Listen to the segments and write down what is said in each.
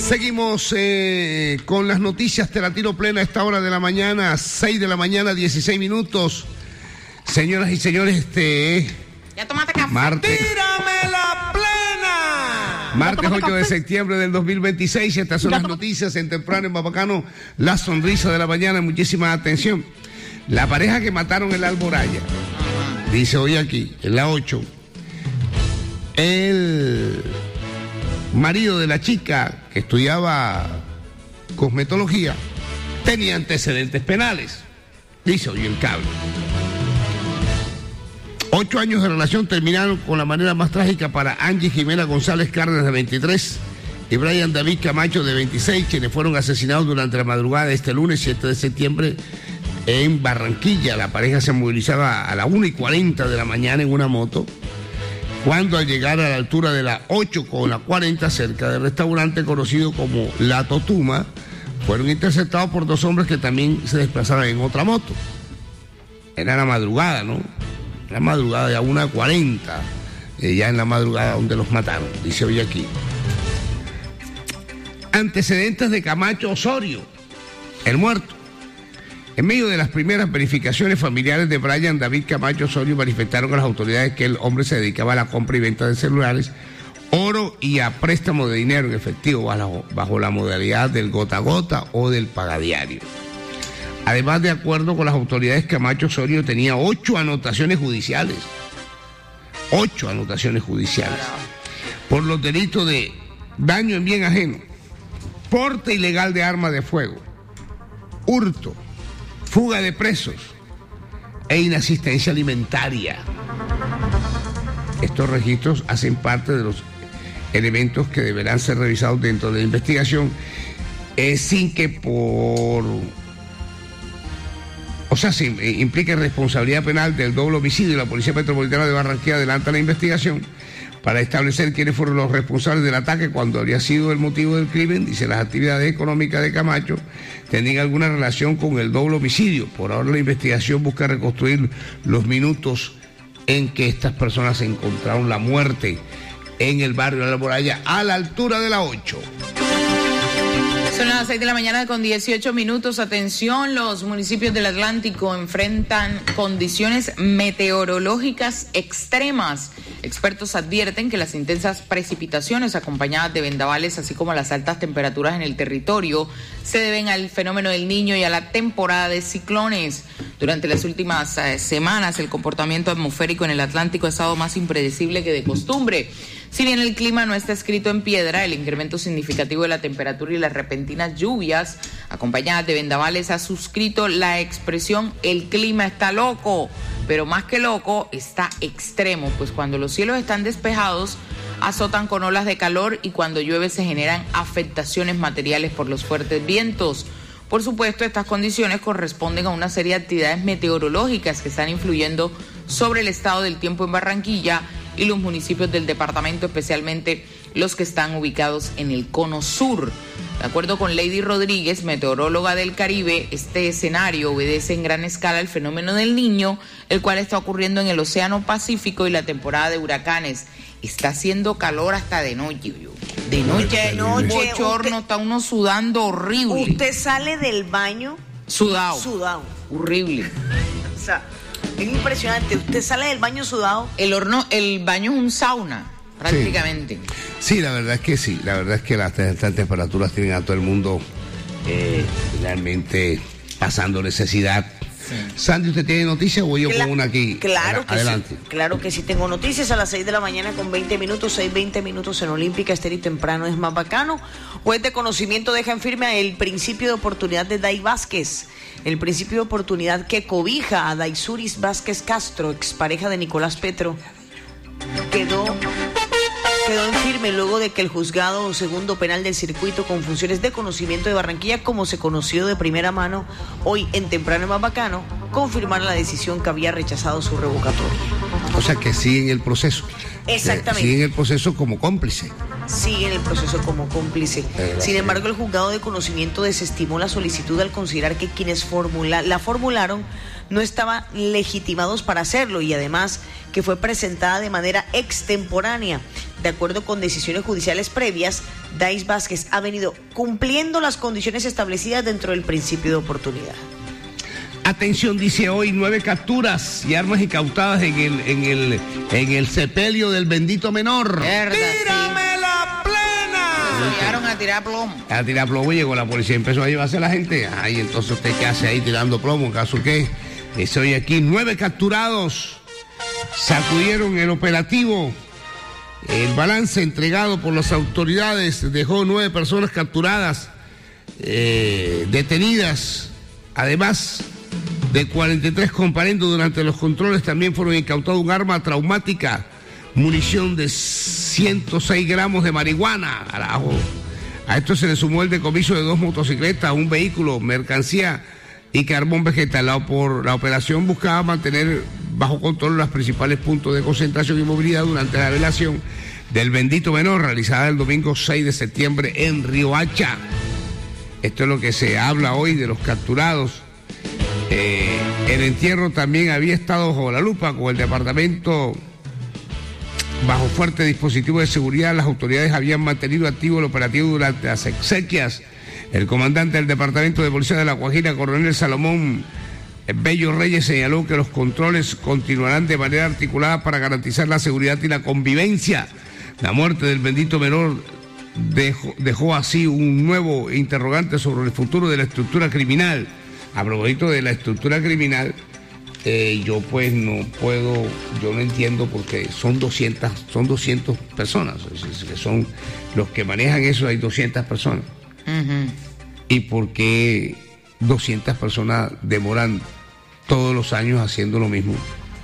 Seguimos con las noticias, te la tiro plena a esta hora de la mañana, 6 de la mañana, 16 minutos. Señoras y señores, ¿Ya tomaste café? martes. ¡Tírame la plena! Martes 8 de septiembre del 2026, estas son las noticias en temprano en Mapacano, la sonrisa de la mañana, muchísima atención. La pareja que mataron en la Alboraya, dice hoy aquí, en la 8, el marido de la chica que estudiaba cosmetología tenía antecedentes penales, dice hoy el cable. 8 años de relación terminaron con la manera más trágica para Angie Jimena González Cárdenas, de 23, y Brian David Camacho, de 26, quienes fueron asesinados durante la madrugada de este lunes 7 de septiembre en Barranquilla. La pareja se movilizaba a las 1:40 de la mañana en una moto, cuando al llegar a la altura de la 8 con la 40, cerca del restaurante conocido como La Totuma, fueron interceptados por 2 hombres que también se desplazaban en otra moto. Era la madrugada, ¿no? La madrugada, ya 1:40, ya en la madrugada donde los mataron, dice hoy aquí. Antecedentes de Camacho Osorio, el muerto. En medio de las primeras verificaciones, familiares de Brian David Camacho Osorio manifestaron a las autoridades que el hombre se dedicaba a la compra y venta de celulares, oro y a préstamo de dinero en efectivo bajo la modalidad del gota a gota o del pagadiario. Además, de acuerdo con las autoridades, Camacho Osorio tenía 8 anotaciones judiciales. 8 anotaciones judiciales. Por los delitos de daño en bien ajeno, porte ilegal de arma de fuego, hurto, fuga de presos e inasistencia alimentaria. Estos registros hacen parte de los elementos que deberán ser revisados dentro de la investigación, sin que se implica responsabilidad penal del doble homicidio. La Policía Metropolitana de Barranquilla adelanta la investigación para establecer quiénes fueron los responsables del ataque, cuando habría sido el motivo del crimen. Dice, las actividades económicas de Camacho tenían alguna relación con el doble homicidio. Por ahora la investigación busca reconstruir los minutos en que estas personas encontraron la muerte en el barrio de la Alboraya a la altura de la 8. Son las 6 de la mañana con 18 minutos. Atención, los municipios del Atlántico enfrentan condiciones meteorológicas extremas. Expertos advierten que las intensas precipitaciones acompañadas de vendavales, así como las altas temperaturas en el territorio, se deben al fenómeno del Niño y a la temporada de ciclones. Durante las últimas semanas, el comportamiento atmosférico en el Atlántico ha estado más impredecible que de costumbre. Si bien el clima no está escrito en piedra, el incremento significativo de la temperatura y las repentinas lluvias acompañadas de vendavales ha suscrito la expresión "el clima está loco", pero más que loco, está extremo, pues cuando los cielos están despejados azotan con olas de calor y cuando llueve se generan afectaciones materiales por los fuertes vientos. Por supuesto, estas condiciones corresponden a una serie de actividades meteorológicas que están influyendo sobre el estado del tiempo en Barranquilla y los municipios del departamento, especialmente los que están ubicados en el cono sur. De acuerdo con Lady Rodríguez, meteoróloga del Caribe, este escenario obedece en gran escala al fenómeno del Niño, el cual está ocurriendo en el Océano Pacífico y la temporada de huracanes. Está haciendo calor hasta de noche. De noche, bochorno, está uno sudando horrible. Usted sale del baño sudado. Horrible. O sea, es impresionante. Usted sale del baño sudado. El baño es un sauna, prácticamente. Sí, la verdad es que sí. La verdad es que las temperaturas tienen a todo el mundo realmente pasando necesidad. Sí. Sandy, ¿usted tiene noticias o voy yo con una aquí? Claro que adelante. Sí. Claro que sí, tengo noticias a las 6 de la mañana con 20 minutos, 6:20 minutos en Olímpica Estéreo y temprano es más bacano. Juez de conocimiento deja en firme el principio de oportunidad de Day Vázquez. El principio de oportunidad que cobija a Daisuris Vázquez Castro, expareja de Nicolás Petro, quedó en firme luego de que el juzgado segundo penal del circuito con funciones de conocimiento de Barranquilla, como se conoció de primera mano hoy en temprano y más bacano, confirmara la decisión que había rechazado su revocatoria. O sea que siguen el proceso. Exactamente. Siguen el proceso como cómplice. Siguen el proceso como cómplice. Sin embargo, el juzgado de conocimiento desestimó la solicitud al considerar que quienes la formularon no estaban legitimados para hacerlo y además que fue presentada de manera extemporánea. De acuerdo con decisiones judiciales previas, Dais Vázquez ha venido cumpliendo las condiciones establecidas dentro del principio de oportunidad. Atención, dice hoy 9 capturas y armas incautadas en el sepelio del bendito menor. Verdad, ¡Tírame la plena! Llegaron a tirar plomo. A tirar plomo, llegó la policía y empezó a llevarse a la gente. Ay, entonces usted qué hace ahí tirando plomo, ¿en caso qué? Dice hoy aquí 9 capturados. Sacudieron el operativo. El balance entregado por las autoridades dejó 9 personas capturadas, detenidas. Además de 43 comparendos durante los controles, también fueron incautados un arma traumática, munición de 106 gramos de marihuana. Carajo. A esto se le sumó el decomiso de 2 motocicletas, un vehículo, mercancía y carbón vegetal. La operación buscaba mantener bajo control los principales puntos de concentración y movilidad durante la velación del bendito menor, realizada el domingo 6 de septiembre en Riohacha. Esto es lo que se habla hoy de los capturados. El entierro también había estado bajo la lupa, con el departamento bajo fuerte dispositivo de seguridad. Las autoridades habían mantenido activo el operativo durante las exequias. El comandante del departamento de policía de La Guajira, coronel Salomón Bello Reyes, señaló que los controles continuarán de manera articulada para garantizar la seguridad y la convivencia. La muerte del bendito menor dejó así un nuevo interrogante sobre el futuro de la estructura criminal. A propósito de la estructura criminal, yo pues no entiendo porque son 200 personas, que son los que manejan eso, hay 200 personas. Uh-huh. ¿Y por qué 200 personas demoran todos los años haciendo lo mismo?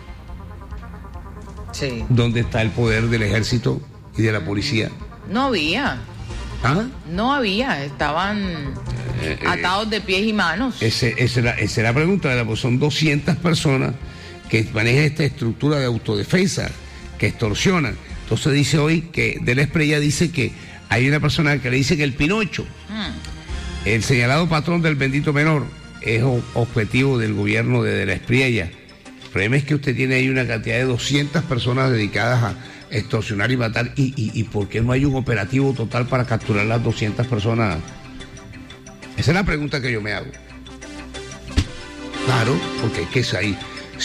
Sí. ¿Dónde está el poder del ejército y de la policía? No había. ¿Ah? No había, estaban atados de pies y manos. Esa es la pregunta, pues son 200 personas que manejan esta estructura de autodefensa, que extorsionan. Entonces dice hoy que de la Espriella dice que hay una persona que le dice que el Pinocho, el señalado patrón del bendito menor, es objetivo del gobierno de la Espriella. El problema es que usted tiene ahí una cantidad de 200 personas dedicadas a extorsionar y matar, y ¿por qué no hay un operativo total para capturar las 200 personas? Esa es la pregunta que yo me hago. Claro, porque es que es ahí.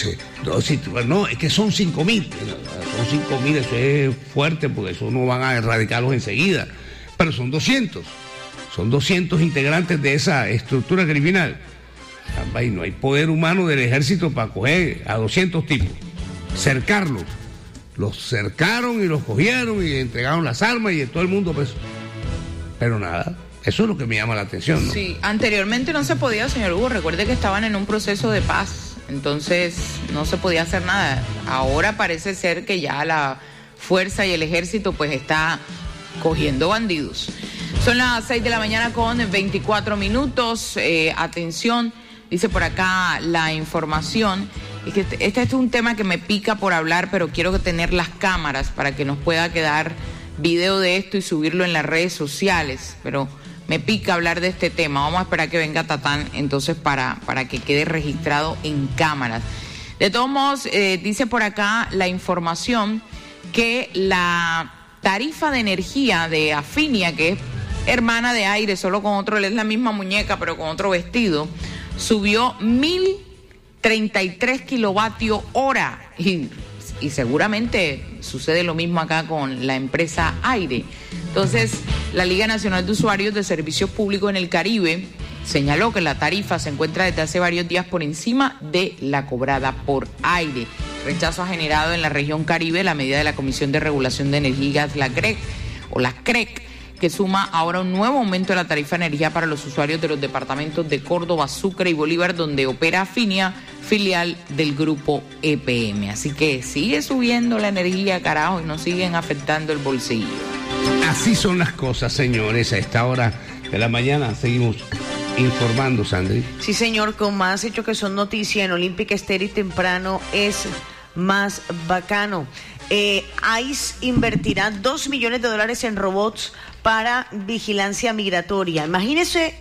No, es que son 5.000. Son 5.000, eso es fuerte, porque eso no van a erradicarlos enseguida. Pero son 200. Son 200 integrantes de esa estructura criminal. Y no hay poder humano del ejército para coger a 200 tipos, cercarlos. Los cercaron y los cogieron y entregaron las armas y todo el mundo preso. Pero nada, eso es lo que me llama la atención, ¿no? Sí, anteriormente no se podía, señor Hugo, recuerde que estaban en un proceso de paz, entonces no se podía hacer nada. Ahora parece ser que ya la fuerza y el ejército pues está cogiendo bandidos. Son las 6 de la mañana con 24 minutos, atención, dice por acá la información. Es que este es un tema que me pica por hablar, pero quiero tener las cámaras para que nos pueda quedar video de esto y subirlo en las redes sociales. Pero me pica hablar de este tema. Vamos a esperar que venga Tatán entonces para que quede registrado en cámaras. De todos modos, dice por acá la información que la tarifa de energía de Afinia, que es hermana de Aire, solo con otro, es la misma muñeca pero con otro vestido, subió 1.033 kilovatios hora y seguramente sucede lo mismo acá con la empresa Aire. Entonces, la Liga Nacional de Usuarios de Servicios Públicos en el Caribe señaló que la tarifa se encuentra desde hace varios días por encima de la cobrada por Aire. Rechazo ha generado en la región Caribe la medida de la Comisión de Regulación de Energía y Gas, la CREC, que suma ahora un nuevo aumento de la tarifa de energía para los usuarios de los departamentos de Córdoba, Sucre y Bolívar, donde opera Afinia, filial del grupo EPM. Así que sigue subiendo la energía, carajo, y nos siguen afectando el bolsillo. Así son las cosas, señores. A esta hora de la mañana seguimos informando, Sandri. Sí, señor, con más hechos que son noticia en Olímpica Estéril temprano es más bacano. ICE invertirá $2 millones en robots para vigilancia migratoria. Imagínese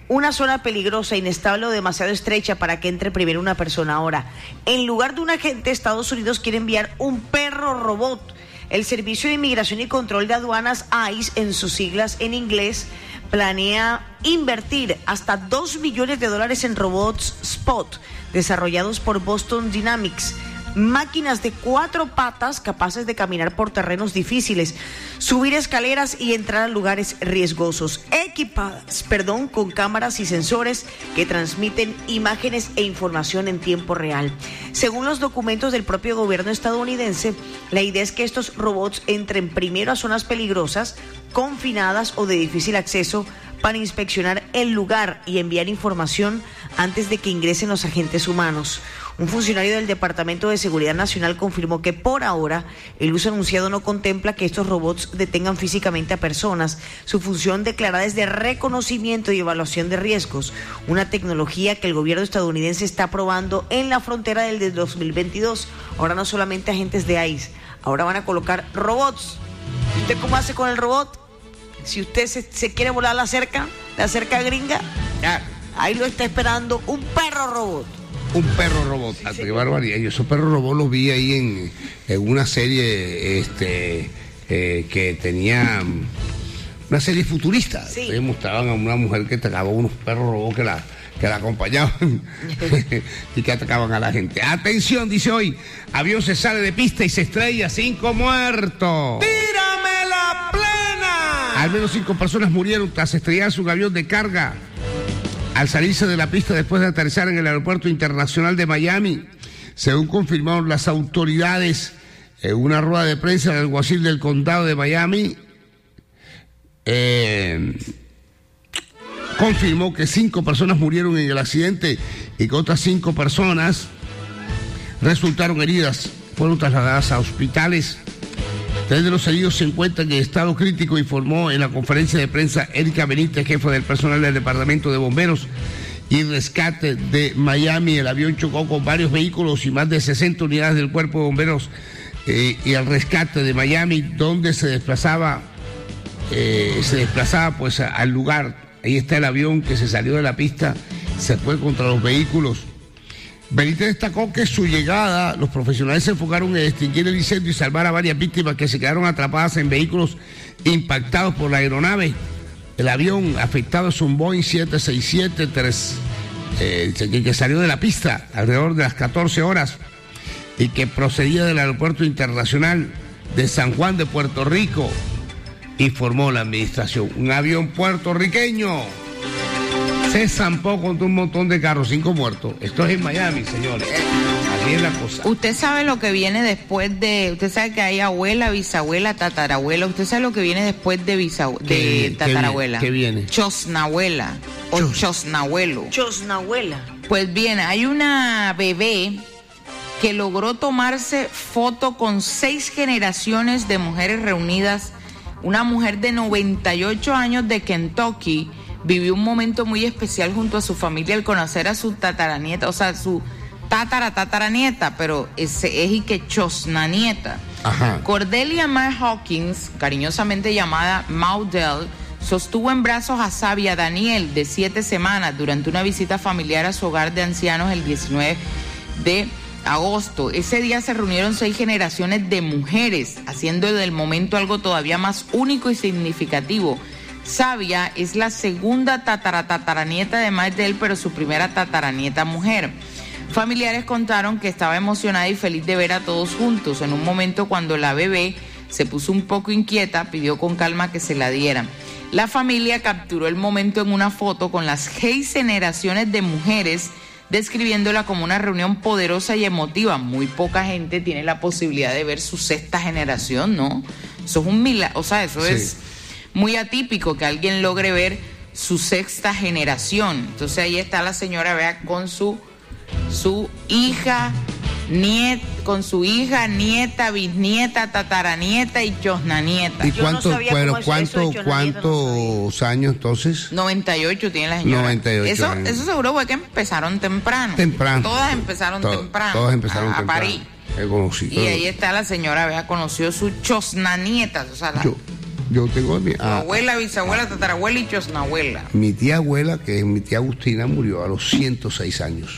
una zona peligrosa, inestable o demasiado estrecha para que entre primero una persona. Ahora, en lugar de un agente, Estados Unidos quiere enviar un perro robot. El Servicio de Inmigración y Control de Aduanas, ICE, en sus siglas en inglés, planea invertir hasta $2 millones en robots Spot, desarrollados por Boston Dynamics. Máquinas de 4 patas capaces de caminar por terrenos difíciles, subir escaleras y entrar a lugares riesgosos, equipadas, con cámaras y sensores que transmiten imágenes e información en tiempo real. Según los documentos del propio gobierno estadounidense, la idea es que estos robots entren primero a zonas peligrosas, confinadas o de difícil acceso, para inspeccionar el lugar y enviar información antes de que ingresen los agentes humanos. Un funcionario del Departamento de Seguridad Nacional confirmó que por ahora el uso anunciado no contempla que estos robots detengan físicamente a personas. Su función declarada es de reconocimiento y evaluación de riesgos, una tecnología que el gobierno estadounidense está probando en la frontera del 2022. Ahora no solamente agentes de ICE, ahora van a colocar robots. ¿Usted cómo hace con el robot? Si usted se quiere volar la cerca gringa, ahí lo está esperando un perro robot. Un perro robot, sí, qué barbaridad. Yo esos perros robots los vi ahí en una serie que tenía una serie futurista. Sí. Mostraban a una mujer que atacaba unos perros robots que la acompañaban y que atacaban a la gente. Atención, dice hoy, avión se sale de pista y se estrella, 5 muertos. ¡Tírame la plena! Al menos 5 personas murieron tras estrellarse un avión de carga al salirse de la pista después de aterrizar en el Aeropuerto Internacional de Miami. Según confirmaron las autoridades en una rueda de prensa del alguacil del condado de Miami, confirmó que 5 personas murieron en el accidente y que otras 5 personas resultaron heridas. Fueron trasladadas a hospitales. 3 de los heridos se encuentran en estado crítico, informó en la conferencia de prensa Erika Benítez, jefa del personal del Departamento de Bomberos y Rescate de Miami. El avión chocó con varios vehículos y más de 60 unidades del Cuerpo de Bomberos y el Rescate de Miami, donde se desplazaba pues al lugar. Ahí está el avión que se salió de la pista, se fue contra los vehículos. Benítez destacó que su llegada, los profesionales se enfocaron en extinguir el incendio y salvar a varias víctimas que se quedaron atrapadas en vehículos impactados por la aeronave. El avión afectado es un Boeing 767 que salió de la pista alrededor de las 14 horas y que procedía del Aeropuerto Internacional de San Juan de Puerto Rico, informó la administración. Un avión puertorriqueño se zampó contra un montón de carros, 5 muertos. Esto es en Miami, señores. Así es la cosa. Usted sabe lo que viene después de... Usted sabe que hay abuela, bisabuela, tatarabuela. Usted sabe lo que viene después de tatarabuela. ¿Qué viene? Chosnabuela o chosnabuelo. Chosnabuela. Pues bien, hay una bebé que logró tomarse foto con 6 generaciones de mujeres reunidas. Una mujer de 98 años de Kentucky vivió un momento muy especial junto a su familia al conocer a su tataranieta, o sea, su tataranieta, pero es y que chosnanieta. Ajá. Cordelia Mae Hawkins, cariñosamente llamada Maudel, sostuvo en brazos a Sabia Daniel, de 7 semanas, durante una visita familiar a su hogar de ancianos el 19 de agosto. Ese día se reunieron 6 generaciones de mujeres, haciendo del momento algo todavía más único y significativo. Sabia es la segunda tataranieta de Maudel, pero su primera tataranieta mujer. Familiares contaron que estaba emocionada y feliz de ver a todos juntos. En un momento, cuando la bebé se puso un poco inquieta, pidió con calma que se la dieran. La familia capturó el momento en una foto con las 6 generaciones de mujeres, describiéndola como una reunión poderosa y emotiva. Muy poca gente tiene la posibilidad de ver su 6ª generación, ¿no? Eso es un milagro, o sea, eso sí. Es muy atípico que alguien logre ver su 6ª generación. Entonces ahí está la señora, vea, con su hija, nieta, bisnieta, tataranieta y chosnanieta. ¿Y cuántos años entonces? 98 tiene la señora. 98 años. Eso seguro fue que empezaron temprano. Todas empezaron temprano. Todas empezaron temprano. A parir. Y ahí está la señora, vea, conoció su chosnanieta. O sea, Yo tengo abuela, bisabuela, tatarabuela y chosnabuela. Mi tía abuela, que es mi tía Agustina, murió a los 106 años.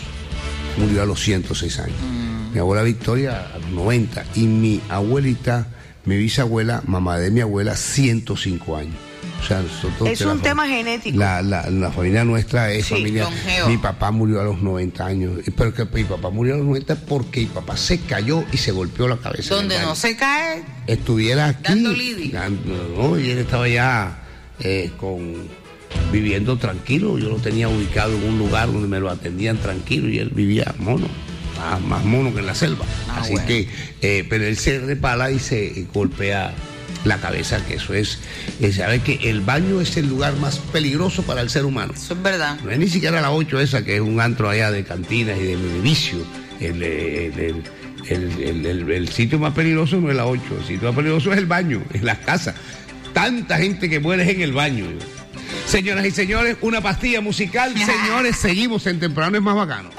Mi abuela Victoria a los 90. Y mi abuelita, mi bisabuela, mamá de mi abuela, 105 años. O sea, es un tema genético. La familia nuestra es familia. Longeo. Mi papá murió a los 90 años. Pero que mi papá murió a los 90 porque mi papá se cayó y se golpeó la cabeza. Donde no se cae. Estuviera aquí. Dando lidia. No, y él estaba ya viviendo tranquilo. Yo lo tenía ubicado en un lugar donde me lo atendían tranquilo y él vivía mono. Más mono que en la selva. Así bueno. Pero él se repala y se golpea la cabeza, que eso es, sabe que el baño es el lugar más peligroso para el ser humano. Eso es verdad. No es ni siquiera la 8 esa, que es un antro allá de cantinas y de vicio. El sitio más peligroso no es la 8, el sitio más peligroso es el baño, es la casa. Tanta gente que muere en el baño. Señoras y señores, una pastilla musical. Señores, seguimos en Temprano es Más Bacano.